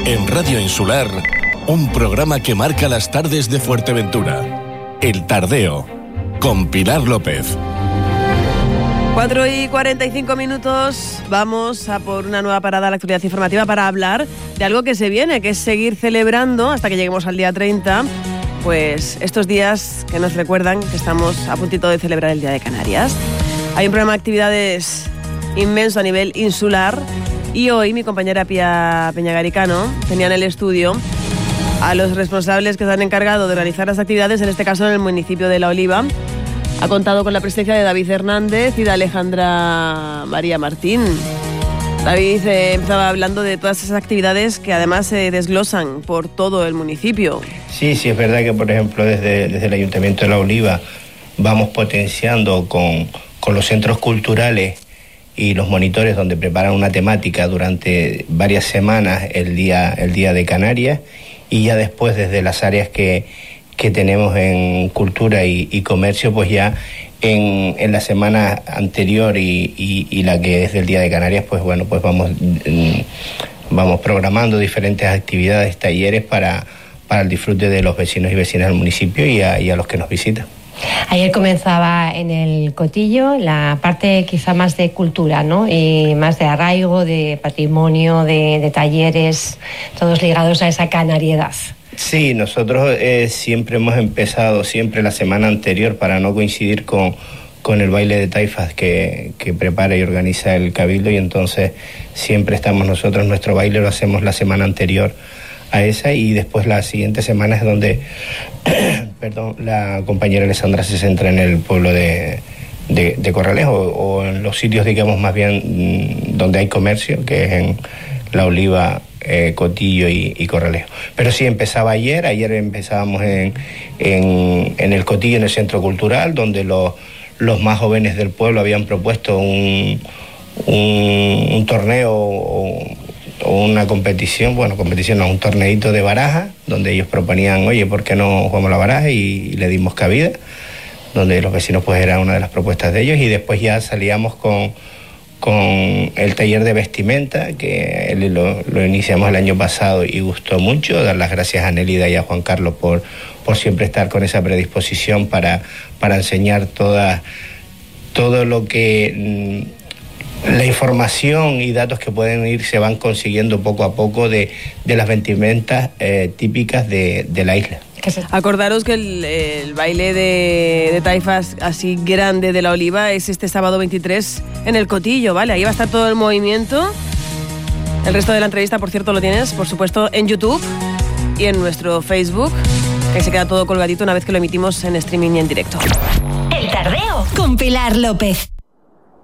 En Radio Insular, un programa que marca las tardes de Fuerteventura. El Tardeo, con Pilar López. 4:45, vamos a por una nueva parada a la actualidad informativa para hablar de algo que se viene, que es seguir celebrando hasta que lleguemos al día 30, pues estos días que nos recuerdan que estamos a puntito de celebrar el Día de Canarias. Hay un programa de actividades inmenso a nivel insular y hoy mi compañera Pía Peñagaricano tenía en el estudio a los responsables que se han encargado de organizar las actividades, en este caso en el municipio de La Oliva. Ha contado con la presencia de David Hernández y de Alejandra María Martín. David empezaba hablando de todas esas actividades que además se desglosan por todo el municipio. Sí, es verdad que, por ejemplo, desde el Ayuntamiento de La Oliva vamos potenciando con los centros culturales y los monitores, donde preparan una temática durante varias semanas el día de Canarias, y ya después desde las áreas que tenemos en cultura y comercio, pues ya en la semana anterior y la que es del Día de Canarias, pues bueno, pues vamos programando diferentes actividades, talleres para el disfrute de los vecinos y vecinas del municipio y a los que nos visitan. Ayer comenzaba en el Cotillo la parte quizá más de cultura, ¿no? Y más de arraigo, de patrimonio, de talleres, todos ligados a esa canariedad. Sí, nosotros siempre hemos empezado la semana anterior para no coincidir con el baile de taifas que prepara y organiza el Cabildo, y entonces siempre estamos nosotros, nuestro baile lo hacemos la semana anterior a esa, y después la siguiente semana es donde la compañera Alessandra se centra en el pueblo de Corralejo o en los sitios, digamos, más bien donde hay comercio, que es en La Oliva, Cotillo y Corralejo. Pero sí, empezaba ayer empezábamos en el Cotillo, en el Centro Cultural, donde los más jóvenes del pueblo habían propuesto un torneo o una competición, un torneito de baraja, donde ellos proponían, oye, ¿por qué no jugamos la baraja? Y le dimos cabida, donde los vecinos, pues era una de las propuestas de ellos, y después ya salíamos con el taller de vestimenta, que lo iniciamos el año pasado y gustó mucho. Dar las gracias a Nélida y a Juan Carlos por siempre estar con esa predisposición para enseñar todo lo que la información y datos que se van consiguiendo poco a poco de las vestimentas típicas de la isla. Acordaros que el baile de taifas así grande de La Oliva es este sábado 23 en el Cotillo, ¿vale? Ahí va a estar todo el movimiento. El resto de la entrevista, por cierto, lo tienes, por supuesto, en YouTube y en nuestro Facebook, que se queda todo colgadito una vez que lo emitimos en streaming y en directo. El Tardeo con Pilar López.